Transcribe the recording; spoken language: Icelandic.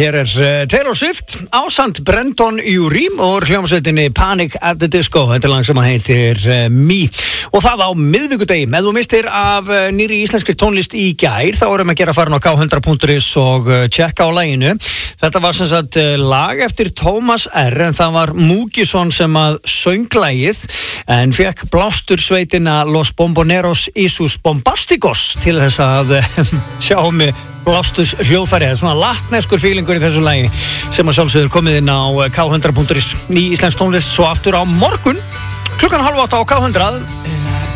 Hér Taylor Swift ásamt Brenton Urie og hljómsveitinni Panic at the Disco. Þetta lag sem heitir Me. Og það á miðvikudegi. Ef þú mistir af nýrri íslenskri tónlist í gær, þá erum að gera farin á k100.is og tjekka á laginu. Þetta var sem sagt lag eftir Tómas R, en það var Múkisson sem að söng lagið, en fekk blástursveitina Los Bomboneros y sus Bombasticos til þess að sjá mig blástus hljóðfæri, það svona latneskur fílingur í þessu lagi sem að sjálfsögur komið inn á k100.is. Ný íslensk tónlist svo aftur á morgun klukkan 7:30 á K100.